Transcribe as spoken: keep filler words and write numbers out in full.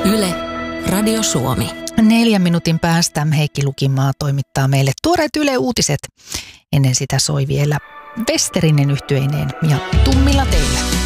Yle, Radio Suomi. Neljän minuutin päästä Heikki Lukimaa toimittaa meille tuoreet Yle Uutiset. Ennen sitä soi vielä Westerinen yhtyeineen ja Tummilla teillä.